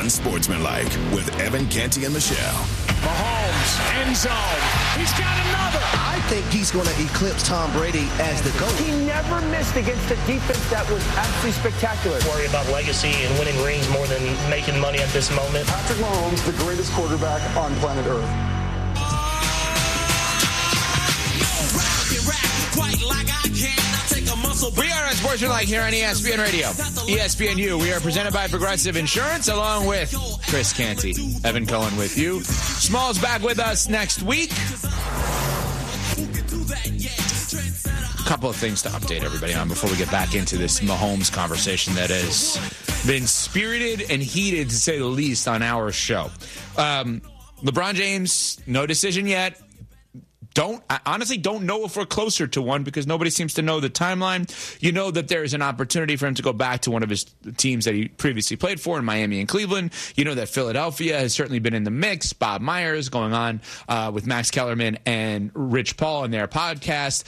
Unsportsmanlike with Evan Canty and Michelle. Mahomes, end zone. He's got another. I think he's going to eclipse Tom Brady as the GOAT. He never missed against a defense that was absolutely spectacular. Worry about legacy and winning rings more than making money at this moment. Patrick Mahomes, the greatest quarterback on planet Earth. We are Unsportsmanlike here on ESPN Radio, ESPNU. We are presented by Progressive Insurance, along with Chris Canty, Evan Cohen with you. Small's back with us next week. A couple of things to update everybody on before we get back into this Mahomes conversation that has been spirited and heated, to say the least, on our show. LeBron James, no decision yet. I honestly don't know if we're closer to one because nobody seems to know the timeline. You know that there is an opportunity for him to go back to one of his teams that he previously played for in Miami and Cleveland. You know that Philadelphia has certainly been in the mix. Bob Myers going on with Max Kellerman and Rich Paul in their podcast,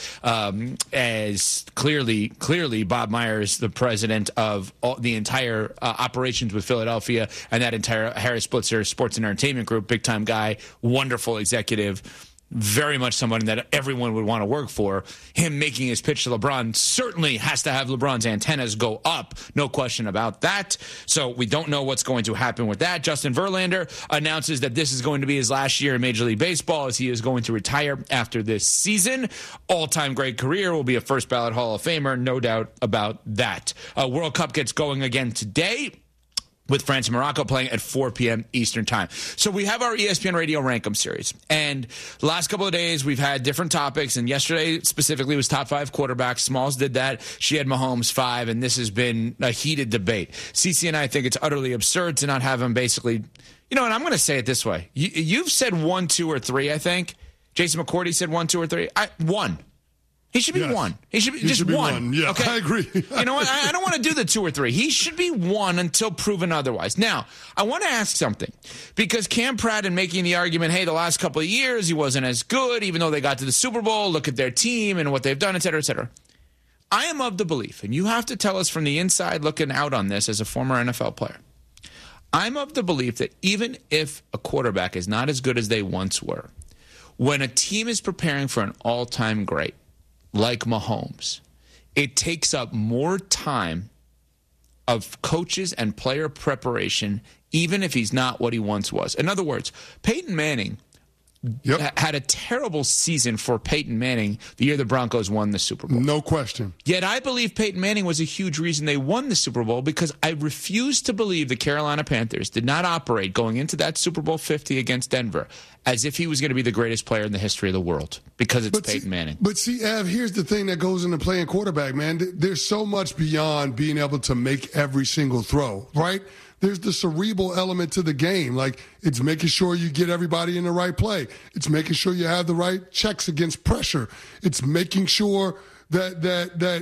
as clearly Bob Myers, the president of the entire operations with Philadelphia and that entire Harris Blitzer Sports and Entertainment Group, big time guy, wonderful executive. Very much someone that everyone would want to work for. Him making his pitch to LeBron certainly has to have LeBron's antennas go up. No question about that. So we don't know what's going to happen with that. Justin Verlander announces that this is going to be his last year in Major League Baseball, as he is going to retire after this season. All-time great career, will be a first-ballot Hall of Famer, no doubt about that. World Cup gets going again today, with France and Morocco playing at 4 p.m. Eastern Time. So we have our ESPN Radio Rankum series. And the last couple of days, we've had different topics. And yesterday, specifically, was top 5 quarterbacks. Smalls did that. She had Mahomes 5. And this has been a heated debate. CC and I think it's utterly absurd to not have him basically... You know, and I'm going to say it this way. You've said 1, 2, or 3, I think. Jason McCourty said 1, 2, or 3. 1. He should be 1. He should be just 1. Yeah, okay? I agree. You know what? I don't want to do the 2 or 3. He should be 1 until proven otherwise. Now, I want to ask something. Because Cam Pratt, in making the argument, hey, the last couple of years he wasn't as good, even though they got to the Super Bowl, look at their team and what they've done, et cetera, et cetera. I am of the belief, and you have to tell us from the inside looking out on this as a former NFL player, I'm of the belief that even if a quarterback is not as good as they once were, when a team is preparing for an all-time great, like Mahomes, it takes up more time of coaches and player preparation, even if he's not what he once was. In other words, Peyton Manning had a terrible season for Peyton Manning the year the Broncos won the Super Bowl. No question. Yet I believe Peyton Manning was a huge reason they won the Super Bowl, because I refuse to believe the Carolina Panthers did not operate going into that Super Bowl 50 against Denver as if he was going to be the greatest player in the history of the world, because it's Peyton Manning. But see, Ev, here's the thing that goes into playing quarterback, man. There's so much beyond being able to make every single throw, right? There's the cerebral element to the game. Like, it's making sure you get everybody in the right play. It's making sure you have the right checks against pressure. It's making sure that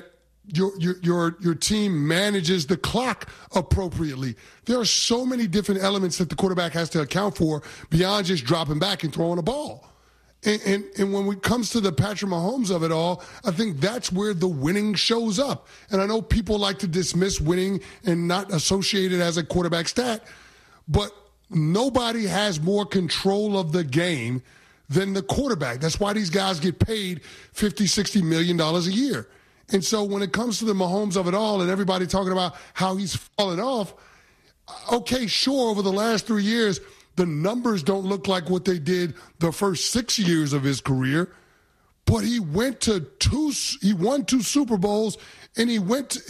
your team manages the clock appropriately. There are so many different elements that the quarterback has to account for beyond just dropping back and throwing a ball. And when it comes to the Patrick Mahomes of it all, I think that's where the winning shows up. And I know people like to dismiss winning and not associate it as a quarterback stat, but nobody has more control of the game than the quarterback. That's why these guys get paid $50, $60 million a year. And so when it comes to the Mahomes of it all and everybody talking about how he's fallen off, okay, sure, over the last 3 years, the numbers don't look like what they did the first 6 years of his career, but he won 2 Super Bowls, and he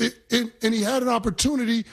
had an opportunity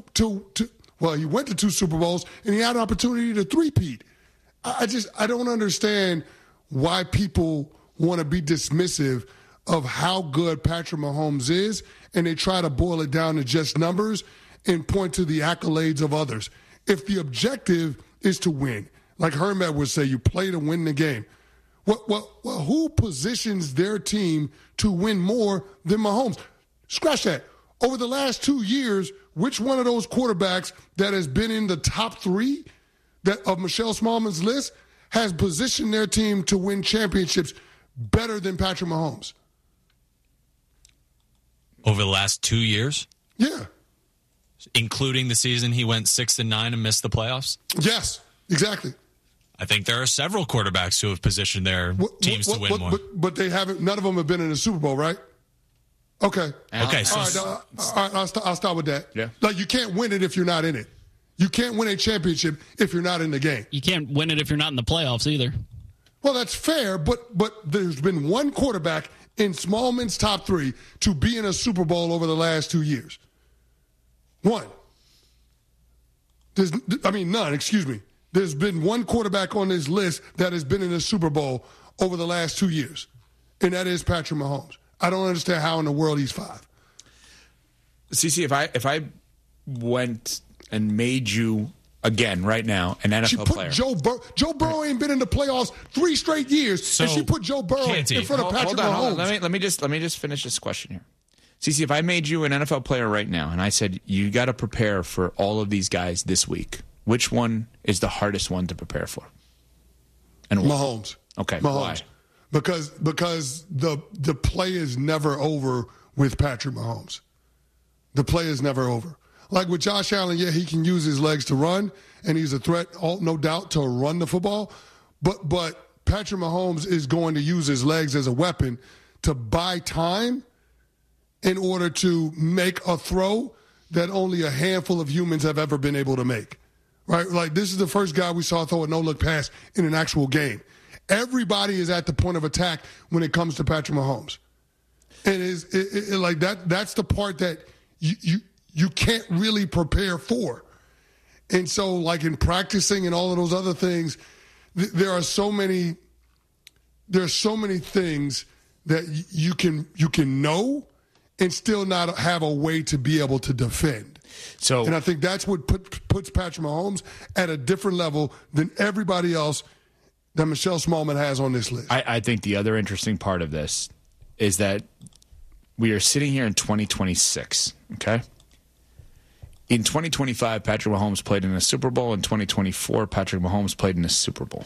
he went to 2 Super Bowls, and he had an opportunity to three-peat. I don't understand why people want to be dismissive of how good Patrick Mahomes is, and they try to boil it down to just numbers and point to the accolades of others. If the objective is to win, like Herm would say, you play to win the game. Well, who positions their team to win more than Mahomes? Scratch that. Over the last 2 years, which one of those quarterbacks that has been in the top 3 of Michelle Smallman's list has positioned their team to win championships better than Patrick Mahomes? Over the last 2 years? Yeah. including the season he went 6-9 and missed the playoffs? Yes, exactly. I think there are several quarterbacks who have positioned their teams to win more. But they haven't. None of them have been in the Super Bowl, right? Okay. Okay. All right. I'll start with that. Yeah. Like, you can't win it if you're not in it. You can't win a championship if you're not in the game. You can't win it if you're not in the playoffs either. Well, that's fair, but there's been one quarterback in Smallman's top 3 to be in a Super Bowl over the last 2 years. One. None, excuse me. There's been one quarterback on this list that has been in a Super Bowl over the last 2 years, and that is Patrick Mahomes. I don't understand how in the world he's 5. CC, if I went and made you again right now an NFL player, Joe Burrow ain't been in the playoffs 3 straight years, and she put Joe Burrow in front of Patrick Mahomes. Hold on. Let me just finish this question here. CC, if I made you an NFL player right now and I said you got to prepare for all of these guys this week, which one is the hardest one to prepare for? And Mahomes. Okay, Mahomes. why? Because the play is never over with Patrick Mahomes. The play is never over. Like with Josh Allen, yeah, he can use his legs to run, and he's a threat, no doubt, to run the football. But Patrick Mahomes is going to use his legs as a weapon to buy time in order to make a throw that only a handful of humans have ever been able to make. Right? Like, this is the first guy we saw throw a no-look pass in an actual game. Everybody is at the point of attack when it comes to Patrick Mahomes. And like that's the part that you can't really prepare for. And so, like, in practicing and all of those other things, there are so many things that you can know and still not have a way to be able to defend. And I think that's what puts Patrick Mahomes at a different level than everybody else that Michelle Smallman has on this list. I think the other interesting part of this is that we are sitting here in 2026, okay? In 2025, Patrick Mahomes played in a Super Bowl. In 2024, Patrick Mahomes played in a Super Bowl.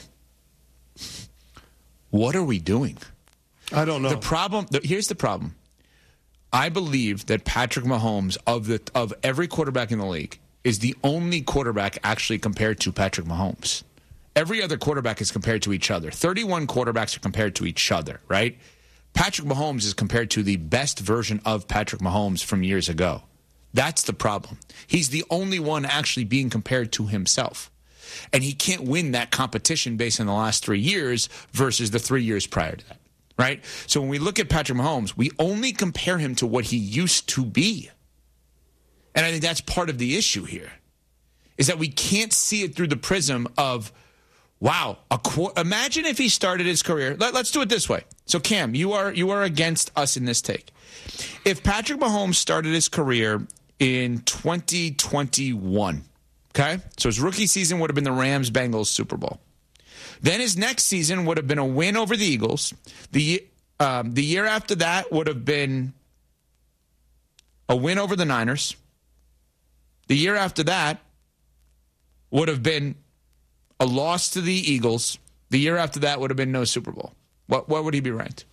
What are we doing? I don't know. Here's the problem. I believe that Patrick Mahomes, of every quarterback in the league, is the only quarterback actually compared to Patrick Mahomes. Every other quarterback is compared to each other. 31 quarterbacks are compared to each other, right? Patrick Mahomes is compared to the best version of Patrick Mahomes from years ago. That's the problem. He's the only one actually being compared to himself. And he can't win that competition based on the last 3 years versus the 3 years prior to that, right? So when we look at Patrick Mahomes, we only compare him to what he used to be. And I think that's part of the issue here, is that we can't see it through the prism of, wow, imagine if he started his career. Let's do it this way. So, Cam, you are against us in this take. If Patrick Mahomes started his career in 2021, okay? So his rookie season would have been the Rams-Bengals Super Bowl. Then his next season would have been a win over the Eagles. The year after that would have been a win over the Niners. The year after that would have been a loss to the Eagles. The year after that would have been no Super Bowl. What would he be ranked?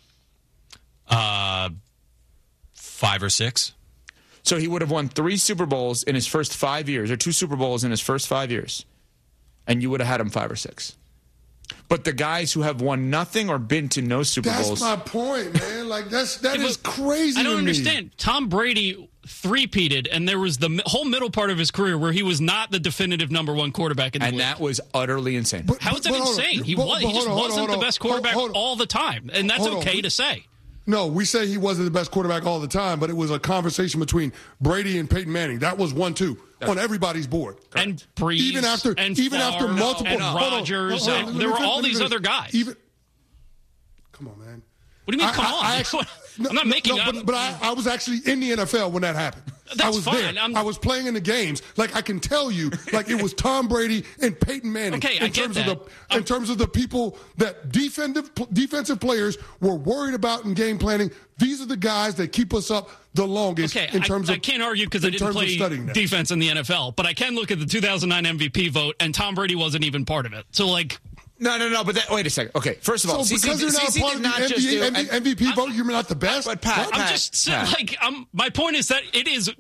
5 or 6. So he would have won 3 Super Bowls in his first 5 years, or 2 Super Bowls in his first 5 years, and you would have had him 5 or 6. But the guys who have won nothing or been to no Super Bowls. That's my point, man. Like, that is crazy. I don't to understand. Me. Tom Brady three-peated, and there was the whole middle part of his career where he was not the definitive number 1 quarterback in the league. And that was utterly insane. How is that insane? He just wasn't the best quarterback all the time, and that's okay to say. No, we say he wasn't the best quarterback all the time, but it was a conversation between Brady and Peyton Manning. That was 1-2 on everybody's board. And Breeze, even after multiple and Rodgers, there were all these other guys. Come on, man. What do you mean? Come on! I'm not making up. But I was actually in the NFL when that happened. That's I was fine. there. I was playing in the games. Like, I can tell you, like, it was Tom Brady and Peyton Manning. Okay, I get that. In terms of the people that defensive players were worried about in game planning, these are the guys that keep us up the longest. Okay, in terms of, I can't argue because I didn't play defense in the NFL, but I can look at the 2009 MVP vote, and Tom Brady wasn't even part of it. So, like... No. But wait a second. Okay, first of all, so because you're not part of the MVP vote, you're not the best. But Pat, my point is that it is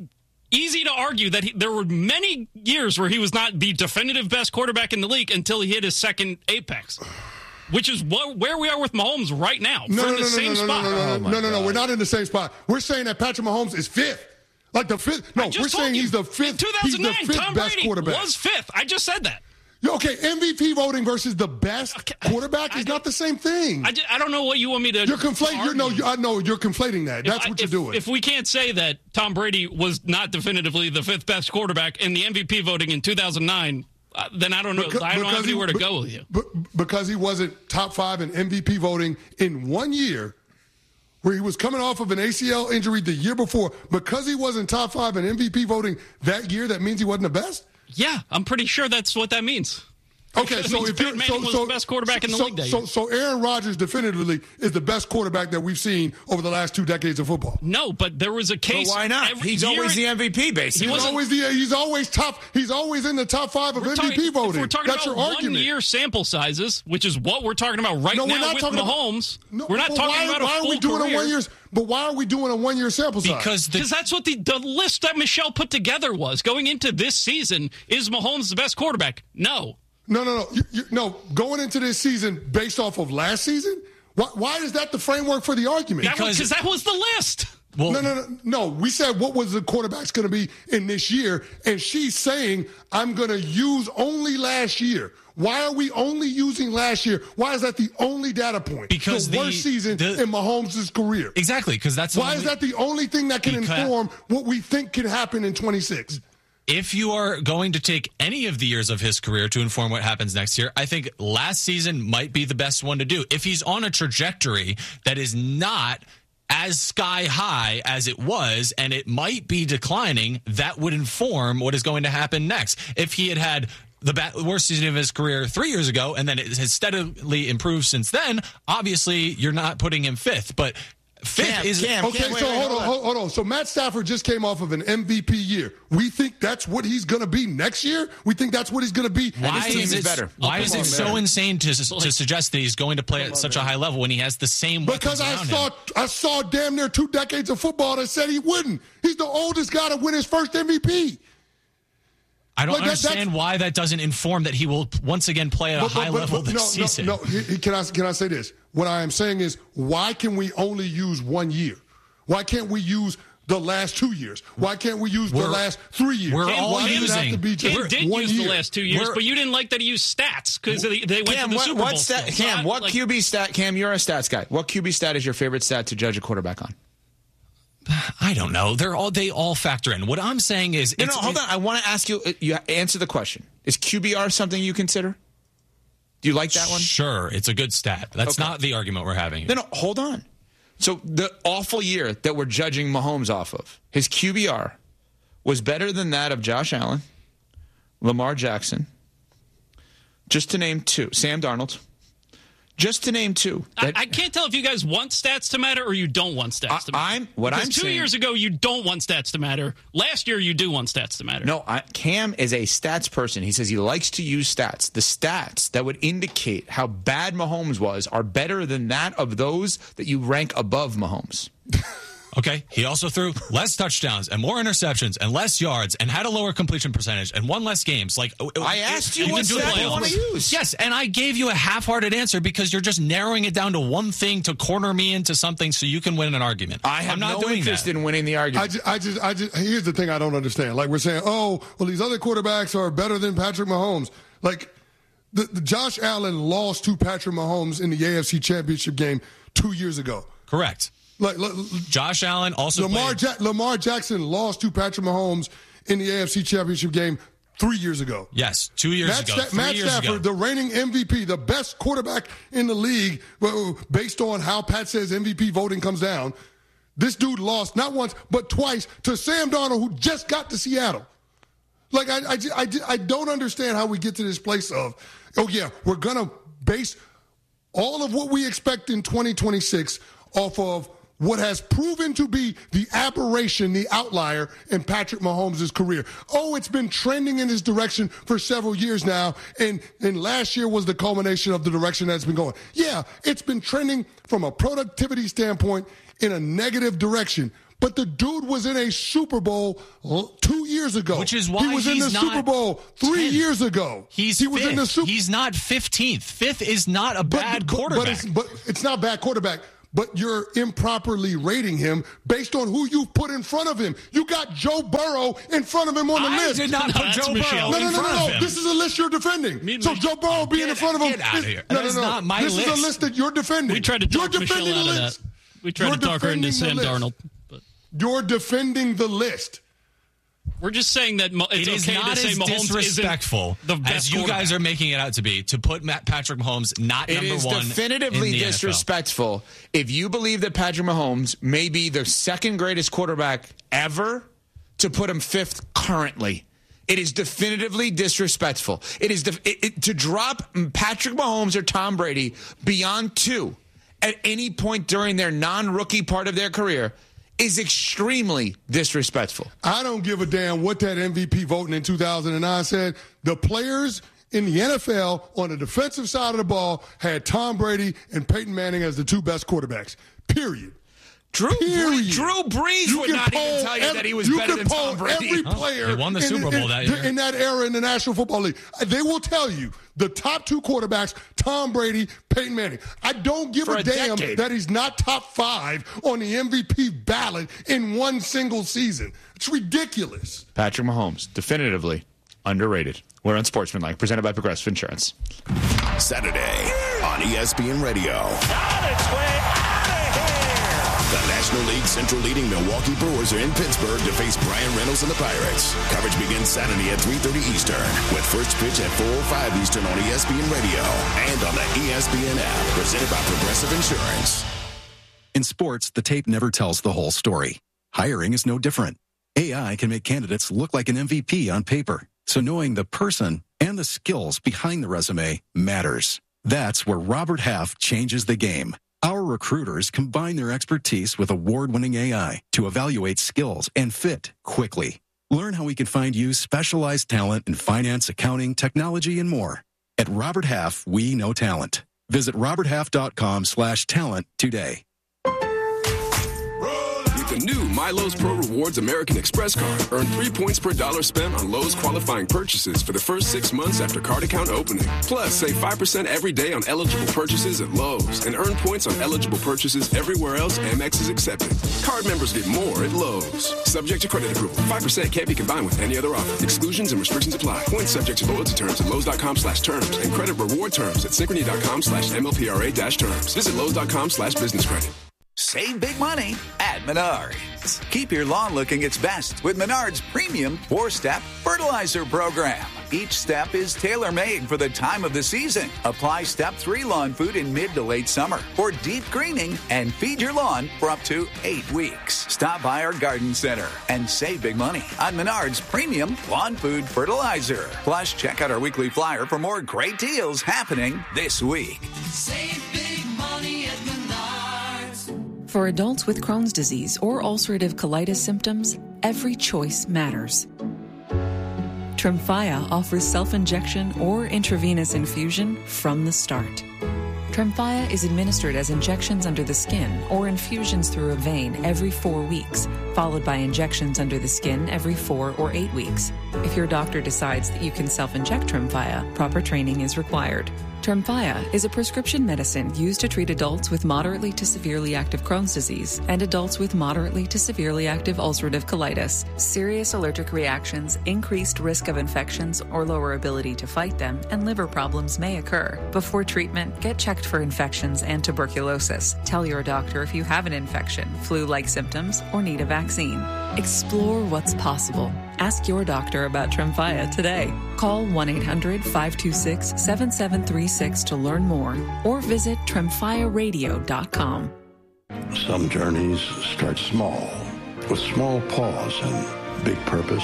easy to argue that there were many years where he was not the definitive best quarterback in the league until he hit his second apex, which is where we are with Mahomes right now. No, we're in the same spot. No, we're not in the same spot. We're saying that Patrick Mahomes is fifth. Like the fifth. No, we're saying he's the fifth. In 2009, he's the fifth Tom best Brady quarterback. was fifth. I just said that. Okay, MVP voting versus the best quarterback is not the same thing. I don't know what you want me to. You're conflating. I know you're conflating that. That's what you're doing. If we can't say that Tom Brady was not definitively the fifth best quarterback in the MVP voting in 2009, then I don't know. I don't have anywhere to go with you. Because he wasn't top 5 in MVP voting in 1 year, where he was coming off of an ACL injury the year before. Because he wasn't top 5 in MVP voting that year, that means he wasn't the best? Yeah, I'm pretty sure that's what that means. Okay, so if Peyton Manning was the best quarterback in the league that year. So Aaron Rodgers definitively is the best quarterback that we've seen over the last 2 decades of football. No, but there was a case. Well, why not? He's always the MVP, basically. He's always top. He's always in the top 5 of MVP voting. If we're talking That's about your argument. 1 year sample sizes, which is what we're talking about right now with Mahomes. We're not talking about a full career. But why are we doing a 1 year sample size? Because that's what the list that Michelle put together was. Going into this season, is Mahomes the best quarterback? No. No. Going into this season based off of last season? Why is that the framework for the argument? Because that was the list. Well, no. We said what was the quarterback's going to be in this year, and she's saying I'm going to use only last year. Why are we only using last year? Why is that the only data point? Because the worst season in Mahomes' career. Exactly, because that's why is that the only thing that can inform what we think can happen in 26? If you are going to take any of the years of his career to inform what happens next year, I think last season might be the best one to do. If he's on a trajectory that is not as sky high as it was, and it might be declining, that would inform what is going to happen next. If he had the worst season of his career 3 years ago, and then it has steadily improved since then, obviously you're not putting him fifth. But fifth is okay. So hold on. So Matt Stafford just came off of an MVP year. We think that's what he's going to be next year. We think that's what he's going to be. Why is it so insane to suggest that he's going to play at such a high level when he has the same? Because I saw damn near 2 decades of football that said he wouldn't. He's the oldest guy to win his first MVP. I don't understand why that doesn't inform that he will once again play at a high level this season. No. Can I say this? What I am saying is, why can we only use 1 year? Why can't we use the last 2 years? Why can't we use the last 3 years? We're all using. He did use the last 2 years, but you didn't like that he used stats because they went to the Super Bowl. Cam, what QB stat? Cam, you're a stats guy. What QB stat is your favorite stat to judge a quarterback on? I don't know. They all factor in. What I'm saying is... Hold on. I want to ask you... You answer the question. Is QBR something you consider? Do you like that one? Sure. It's a good stat. That's not the argument we're having. No, hold on. So the awful year that we're judging Mahomes off of, his QBR was better than that of Josh Allen, Lamar Jackson, just to name 2, Sam Darnold. Just to name 2. I can't tell if you guys want stats to matter or you don't want stats to matter. Because 2 years ago, you don't want stats to matter. Last year, you do want stats to matter. No, Cam is a stats person. He says he likes to use stats. The stats that would indicate how bad Mahomes was are better than that of those that you rank above Mahomes. Okay, he also threw less touchdowns and more interceptions and less yards and had a lower completion percentage and won less games. I asked you what stat you want to use. Yes, and I gave you a half-hearted answer because you're just narrowing it down to one thing to corner me into something so you can win an argument. I have no interest in winning the argument. I just here's the thing I don't understand. Like we're saying, these other quarterbacks are better than Patrick Mahomes. Like the Josh Allen lost to Patrick Mahomes in the AFC Championship game 2 years ago. Correct. Josh Allen also Lamar Jackson lost to Patrick Mahomes in the AFC Championship game 3 years ago. Yes, 2 years ago. Matt Stafford, the reigning MVP, the best quarterback in the league, based on how Pat says MVP voting comes down. This dude lost not once but twice to Sam Darnold, who just got to Seattle. I don't understand how we get to this place of, we're going to base all of what we expect in 2026 off of what has proven to be the aberration, the outlier in Patrick Mahomes' career. It's been trending in this direction for several years now, and last year was the culmination of the direction that's been going. Yeah, it's been trending from a productivity standpoint in a negative direction, But the dude was in a Super Bowl 2 years ago. Which is why he was in the Super Bowl 3 years ago. He was in the Super. He's not 15th. Fifth is not a bad quarterback. But it's not a bad quarterback. But you're improperly rating him based on who you put in front of him. You got Joe Burrow in front of him on the list. I did not put Joe Burrow in front of him. This is a list you're defending. So Joe Burrow being in front of him. Get out of here. No. Not my list. This is a list that you're defending. We tried to talk Michelle out of that. We tried to talk her into Sam Darnold. But you're defending the list. We're just saying that it's it is okay not to say as Mahomes disrespectful isn't the best as you guys are making it out to be, to put Patrick Mahomes not number one. It is definitively in the disrespectful if you believe that Patrick Mahomes may be the second greatest quarterback ever to put him fifth currently. It is definitively disrespectful. It is to drop Patrick Mahomes or Tom Brady beyond 2 at any point during their non-rookie part of their career is extremely disrespectful. I don't give a damn what that MVP voting in 2009 said. The players in the NFL on the defensive side of the ball had Tom Brady and Peyton Manning as the 2 best quarterbacks, period. Drew Brees would not even tell you that he was better than Tom Brady. Every player they won the Super Bowl that year. In that era in the National Football League. They will tell you the top 2 quarterbacks, Tom Brady, Peyton Manning. I don't give a damn that he's not top 5 on the MVP ballot in one single season. It's ridiculous. Patrick Mahomes, definitively underrated. We're on Sportsmanlike, presented by Progressive Insurance. Saturday on ESPN Radio. On its way out of here. The National League Central leading Milwaukee Brewers are in Pittsburgh to face Brian Reynolds and the Pirates. Coverage begins Saturday at 3:30 Eastern, with first pitch at 4:05 Eastern on ESPN Radio and on the ESPN app, presented by Progressive Insurance. In sports, the tape never tells the whole story. Hiring is no different. AI can make candidates look like an MVP on paper, so knowing the person and the skills behind the resume matters. That's where Robert Half changes the game. Our recruiters combine their expertise with award-winning AI to evaluate skills and fit quickly. Learn how we can find you specialized talent in finance, accounting, technology, and more. At Robert Half, we know talent. Visit roberthalf.com/talent today. The new MyLowe's Pro Rewards American Express card. Earn 3 points per dollar spent on Lowe's qualifying purchases for the first 6 months after card account opening. Plus, save 5% every day on eligible purchases at Lowe's and earn points on eligible purchases everywhere else Amex is accepted. Card members get more at Lowe's. Subject to credit approval. 5% can't be combined with any other offer. Exclusions and restrictions apply. Points subject to loyalty terms at Lowe's.com/terms and credit reward terms at Synchrony.com/MLPRA-terms. Visit Lowe's.com/business credit. Save big money at Menards. Keep your lawn looking its best with Menards' premium 4-step fertilizer program. Each step is tailor-made for the time of the season. Apply Step 3 lawn food in mid to late summer for deep greening and feed your lawn for up to 8 weeks. Stop by our garden center and save big money on Menards' premium lawn food fertilizer. Plus, check out our weekly flyer for more great deals happening this week. Save big money at Menards. For adults with Crohn's disease or ulcerative colitis symptoms, every choice matters. Tremfya offers self-injection or intravenous infusion from the start. Tremfya is administered as injections under the skin or infusions through a vein every 4 weeks, followed by injections under the skin every 4 or 8 weeks. If your doctor decides that you can self-inject Tremfya, proper training is required. Tremfya is a prescription medicine used to treat adults with moderately to severely active Crohn's disease and adults with moderately to severely active ulcerative colitis. Serious allergic reactions, increased risk of infections or lower ability to fight them, and liver problems may occur. Before treatment, get checked for infections and tuberculosis. Tell your doctor if you have an infection, flu-like symptoms, or need a vaccine. Explore what's possible. Ask your doctor about Tremfya today. Call 1-800-526-7736 to learn more or visit TremfyaRadio.com. Some journeys start small, with small pause and big purpose.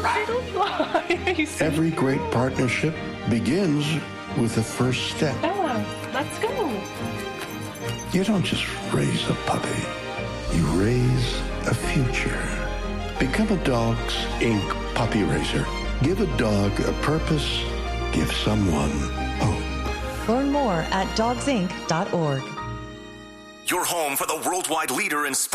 Every great partnership begins with the first step. Bella, let's go. You don't just raise a puppy. You raise a future. Become a Dogs Inc. puppy raiser. Give a dog a purpose. Give someone hope. Learn more at dogsinc.org. Your home for the worldwide leader in sports.